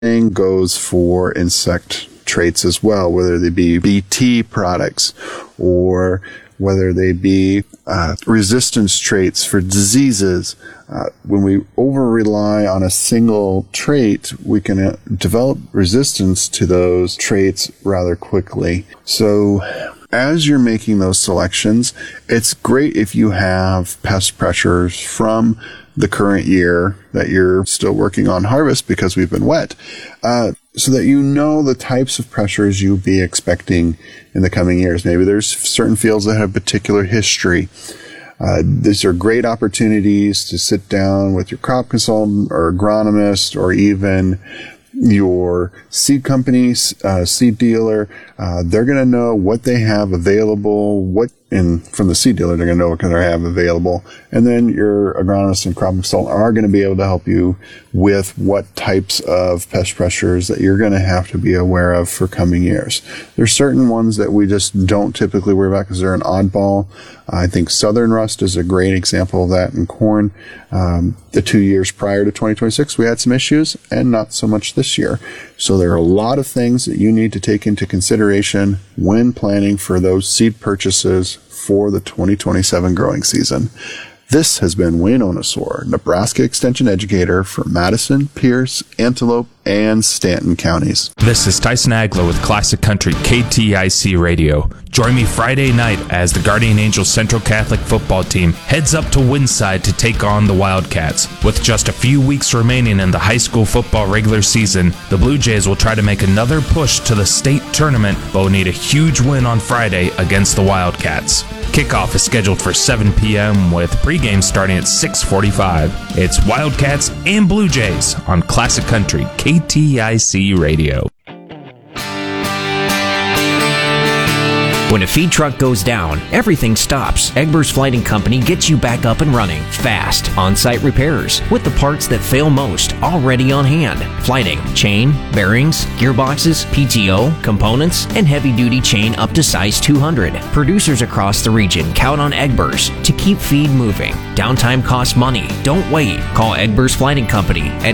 same goes for insect traits as well, whether they be BT products or whether they be resistance traits for diseases. When we over-rely on a single trait, we can develop resistance to those traits rather quickly. So as you're making those selections, it's great if you have pest pressures from the current year that you're still working on harvest because we've been wet, so that you know the types of pressures you'll be expecting in the coming years. Maybe there's certain fields that have particular history. These are great opportunities to sit down with your crop consultant or agronomist or even your seed company, seed dealer. They're going to know what they have available, and from the seed dealer, they're going to know what they have available. And then your agronomist and crop consultant are going to be able to help you with what types of pest pressures that you're going to have to be aware of for coming years. There's certain ones that we just don't typically worry about because they're an oddball. I think southern rust is a great example of that in corn. The 2 years prior to 2026, we had some issues and not so much this year. So there are a lot of things that you need to take into consideration when planning for those seed purchases for the 2027 growing season. This has been Wayne Onosor, Nebraska Extension Educator for Madison, Pierce, Antelope, and Stanton counties. This is Tyson Aglow with Classic Country KTIC Radio. Join me Friday night as the Guardian Angels Central Catholic football team heads up to Windside to take on the Wildcats. With just a few weeks remaining in the high school football regular season, the Blue Jays will try to make another push to the state tournament, but will need a huge win on Friday against the Wildcats. Kickoff is scheduled for 7 p.m. with pregame starting at 6:45. It's Wildcats and Blue Jays on Classic Country KTIC Radio. When a feed truck goes down, everything stops. Egber's Flighting Company gets you back up and running, fast, on-site repairs, with the parts that fail most already on hand. Flighting, chain, bearings, gearboxes, PTO, components, and heavy-duty chain up to size 200. Producers across the region count on Egber's to keep feed moving. Downtime costs money. Don't wait. Call Egber's Flighting Company at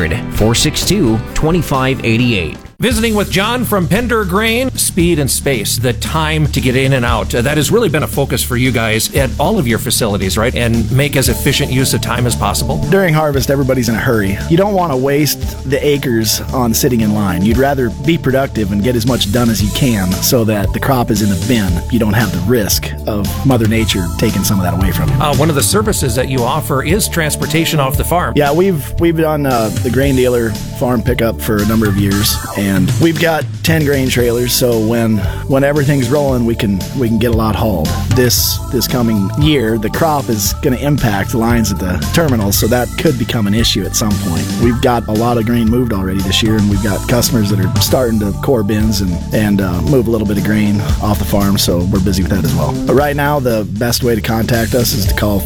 800-462-2588. Visiting with John from Pender Grain, speed and space, the time to get in and out. That has really been a focus for you guys at all of your facilities, right? And make as efficient use of time as possible. During harvest, everybody's in a hurry. You don't want to waste the acres on sitting in line. You'd rather be productive and get as much done as you can so that the crop is in the bin. You don't have the risk of Mother Nature taking some of that away from you. One of the services that you offer is transportation off the farm. Yeah, we've done the grain dealer farm pickup for a number of years. And we've got 10 grain trailers, so when everything's rolling, we can get a lot hauled. This coming year, the crop is going to impact lines at the terminals, so that could become an issue at some point. We've got a lot of grain moved already this year, and we've got customers that are starting to core bins and move a little bit of grain off the farm, so we're busy with that as well. But right now, the best way to contact us is to call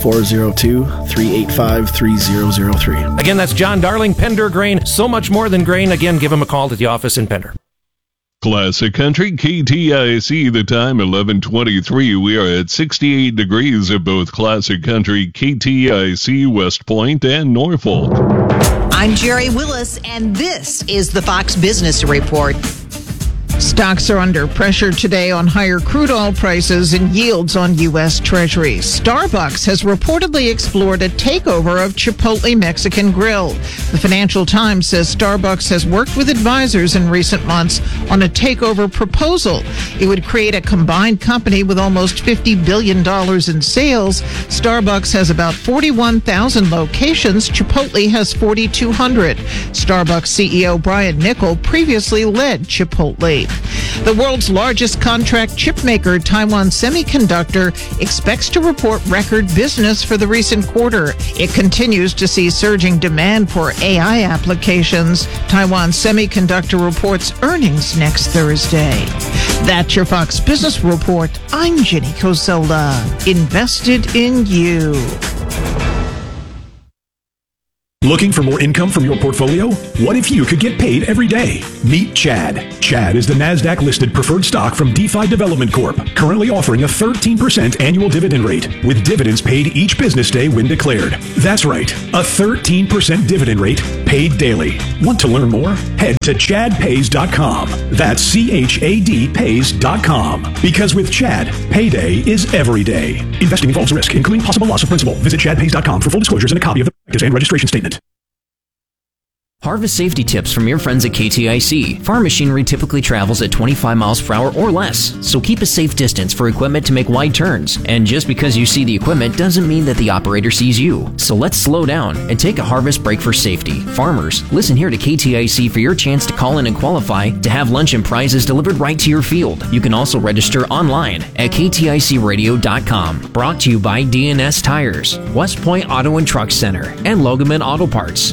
402-385-3003. Again, that's John Darling, Pender Grain. So much more than grain. Again, give him a call at the office in Pender. Classic Country KTIC, the time 11:23. We are at 68 degrees at both Classic Country KTIC, West Point, and Norfolk. I'm Jerry Willis, and this is the Fox Business Report. Stocks are under pressure today on higher crude oil prices and yields on U.S. Treasuries. Starbucks has reportedly explored a takeover of Chipotle Mexican Grill. The Financial Times says Starbucks has worked with advisors in recent months on a takeover proposal. It would create a combined company with almost $50 billion in sales. Starbucks has about 41,000 locations. Chipotle has 4,200. Starbucks CEO Brian Niccol previously led Chipotle. The world's largest contract chip maker, Taiwan Semiconductor, expects to report record business for the recent quarter. It continues to see surging demand for AI applications. Taiwan Semiconductor reports earnings next Thursday. That's your Fox Business Report. I'm Jenny Coselda. Invested in you. Looking for more income from your portfolio? What if you could get paid every day? Meet Chad. Chad is the NASDAQ-listed preferred stock from DeFi Development Corp., currently offering a 13% annual dividend rate, with dividends paid each business day when declared. That's right, a 13% dividend rate paid daily. Want to learn more? Head to chadpays.com. That's CHAD pays.com. Because with Chad, payday is every day. Investing involves risk, including possible loss of principal. Visit chadpays.com for full disclosures and a copy of the prospectus and registration statement. Harvest safety tips from your friends at KTIC. Farm machinery typically travels at 25 miles per hour or less, so keep a safe distance for equipment to make wide turns. And just because you see the equipment doesn't mean that the operator sees you. So let's slow down and take a harvest break for safety. Farmers, listen here to KTIC for your chance to call in and qualify to have lunch and prizes delivered right to your field. You can also register online at kticradio.com. Brought to you by DNS Tires, West Point Auto and Truck Center, and Logaman Auto Parts.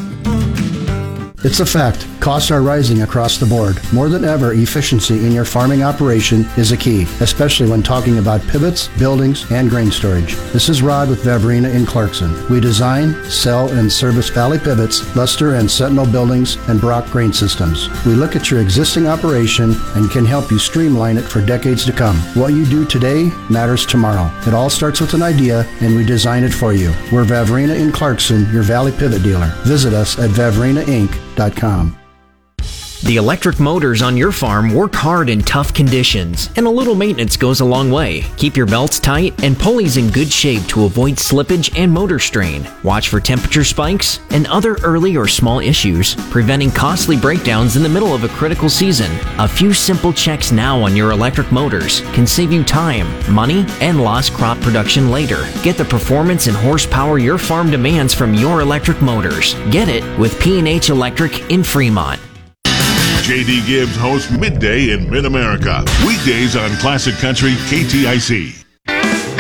It's a fact. Costs are rising across the board. More than ever, efficiency in your farming operation is a key, especially when talking about pivots, buildings, and grain storage. This is Rod with Vavrina in Clarkson. We design, sell, and service Valley Pivots, Luster and Sentinel buildings, and Brock grain systems. We look at your existing operation and can help you streamline it for decades to come. What you do today matters tomorrow. It all starts with an idea, and we design it for you. We're Vavrina in Clarkson, your Valley Pivot dealer. Visit us at vavrinainc.com. The electric motors on your farm work hard in tough conditions, and a little maintenance goes a long way. Keep your belts tight and pulleys in good shape to avoid slippage and motor strain. Watch for temperature spikes and other early or small issues, preventing costly breakdowns in the middle of a critical season. A few simple checks now on your electric motors can save you time, money, and lost crop production later. Get the performance and horsepower your farm demands from your electric motors. Get it with P&H Electric in Fremont. J.D. Gibbs hosts Midday in Mid-America. Weekdays on Classic Country KTIC.